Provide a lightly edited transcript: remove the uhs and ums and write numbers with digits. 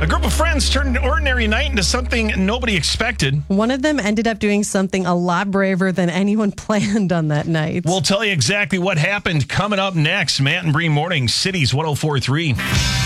A group of friends turned an ordinary night into something nobody expected. One of them ended up doing something a lot braver than anyone planned on that night. We'll tell you exactly what happened coming up next. Matt and Bree Morning, Cities 104.3.